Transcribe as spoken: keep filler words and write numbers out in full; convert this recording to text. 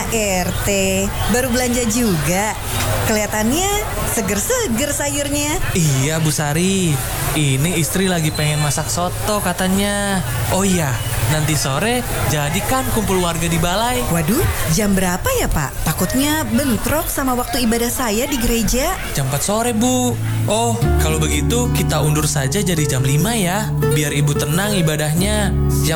Pak R T, baru belanja juga. Kelihatannya seger-seger sayurnya. Iya Bu Sari, ini istri lagi pengen masak soto katanya. Oh iya, nanti sore jadikan kumpul warga di balai. Waduh, jam berapa ya Pak? Takutnya bentrok sama waktu ibadah saya di gereja. Jam empat sore Bu. Oh, kalau begitu kita undur saja jadi jam lima ya, biar ibu tenang ibadahnya.